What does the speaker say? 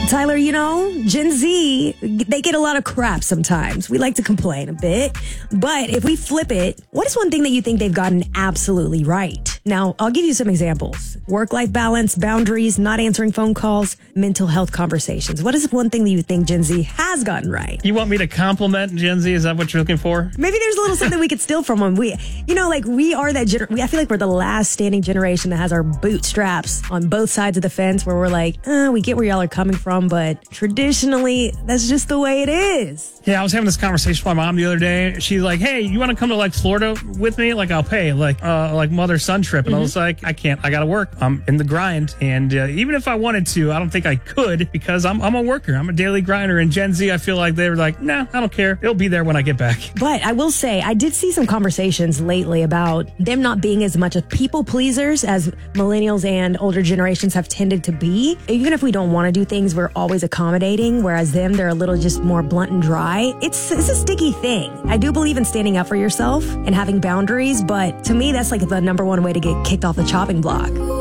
Tyler, Gen Z, they get a lot of crap sometimes. We like to complain a bit. But if we flip it, what is one thing that you think they've gotten absolutely right? Now, I'll give you some examples. Work-life balance, boundaries, not answering phone calls, mental health conversations. What is one thing that you think Gen Z has gotten right? You want me to compliment Gen Z? Is that what you're looking for? Maybe there's a little something we could steal from them. We are that I feel like we're the last standing generation that has our bootstraps on both sides of the fence, where we're like, we get where y'all are coming from, but traditionally, that's just the way it is. Yeah, I was having this conversation with my mom the other day. She's like, hey, you want to come to Florida with me? I'll pay like mother-son trip. And I was like, I can't. I got to work. I'm in the grind. And even if I wanted to, I don't think I could, because I'm a worker. I'm a daily grinder. And Gen Z, I feel like they were like, nah, I don't care. It'll be there when I get back. But I will say, I did see some conversations lately about them not being as much of people pleasers as millennials and older generations have tended to be. Even if we don't want to do things, we're always accommodating, whereas them, they're a little just more blunt and dry. It's a sticky thing. I do believe in standing up for yourself and having boundaries, but to me, that's like the number one way to get kicked off the chopping block.